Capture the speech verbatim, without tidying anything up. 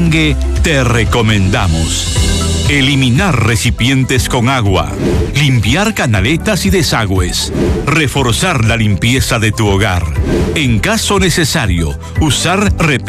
dengue, te recomendamos: eliminar recipientes con agua, limpiar canaletas y desagües, reforzar la limpieza de tu hogar. En caso necesario, usar repelente